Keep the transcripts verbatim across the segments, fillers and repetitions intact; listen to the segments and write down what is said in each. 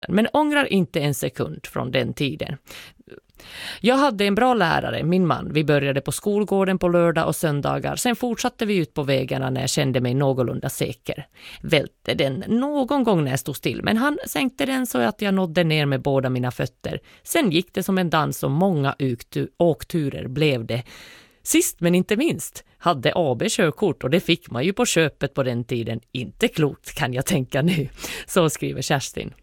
Men ångrar inte en sekund från den tiden. Jag hade en bra lärare, min man. Vi började på skolgården på lördag och söndagar. Sen fortsatte vi ut på vägarna när jag kände mig någorlunda säker. Välte den någon gång när jag stod still, men han sänkte den så att jag nådde ner med båda mina fötter. Sen gick det som en dans och många åkturer blev det. Sist men inte minst hade A B körkort och det fick man ju på köpet på den tiden. Inte klokt kan jag tänka nu. Så skriver Kerstin.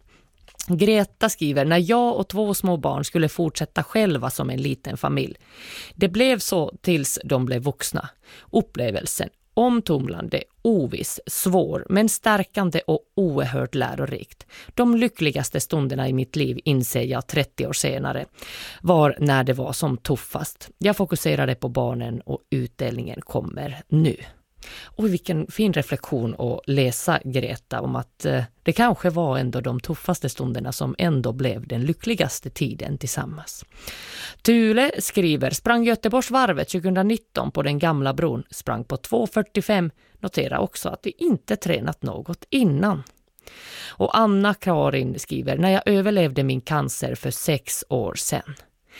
Greta skriver, när jag och två små barn skulle fortsätta själva som en liten familj. Det blev så tills de blev vuxna. Upplevelsen omtumlande, oviss, svår men stärkande och oerhört lärorikt. De lyckligaste stunderna i mitt liv, inser jag trettio år senare, var när det var som tuffast. Jag fokuserade på barnen och utdelningen kommer nu. Och vilken fin reflektion att läsa, Greta, om att eh, det kanske var ändå de tuffaste stunderna som ändå blev den lyckligaste tiden tillsammans. Tule skriver, sprang Göteborgsvarvet tjugonitton på den gamla bron, sprang på två fyrtiofem, notera också att vi inte tränat något innan. Och Anna Karin skriver, när jag överlevde min cancer för sex år sedan.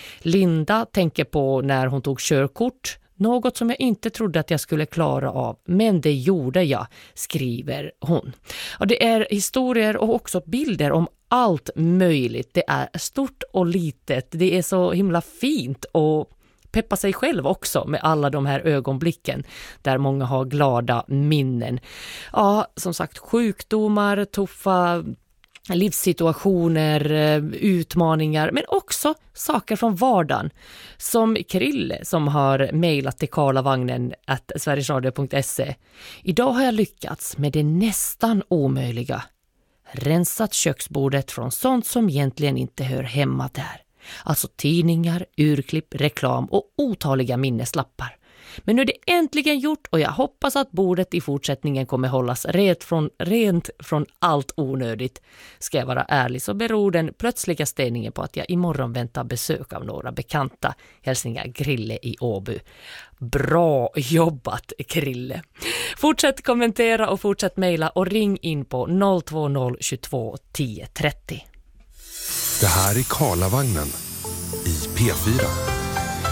Linda tänker på när hon tog körkort. Något som jag inte trodde att jag skulle klara av, men det gjorde jag, skriver hon. Och det är historier och också bilder om allt möjligt. Det är stort och litet. Det är så himla fint och peppa sig själv också med alla de här ögonblicken där många har glada minnen. Ja, som sagt, sjukdomar, tuffa livssituationer, utmaningar, men också saker från vardagen. Som Krille som har mejlat till karlavagnen at sverigesradio punkt se. Idag har jag lyckats med det nästan omöjliga. Rensat köksbordet från sånt som egentligen inte hör hemma där. Alltså tidningar, urklipp, reklam och otaliga minneslappar. Men nu är det äntligen gjort och jag hoppas att bordet i fortsättningen kommer hållas rent från, rent från allt onödigt. Ska jag vara ärlig så beror den plötsliga ställningen på att jag imorgon väntar besök av några bekanta. Hälsningar Grille i Åby. Bra jobbat, Krille. Fortsätt kommentera och fortsätt mejla och ring in på noll två noll tjugotvå tio trettio. Det här är Karlavagnen i P fyra.